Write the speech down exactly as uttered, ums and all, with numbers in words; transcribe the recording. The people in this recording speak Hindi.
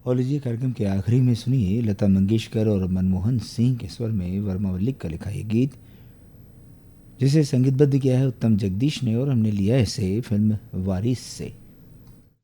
और लीजिए कार्यक्रम के आखिरी में सुनिए लता मंगेशकर और मनमोहन सिंह के स्वर में वर्मा मलिक का लिखा ये गीत, जिसे संगीतबद्ध किया है उत्तम जगदीश ने, और हमने लिया है इसे फिल्म वारिस से।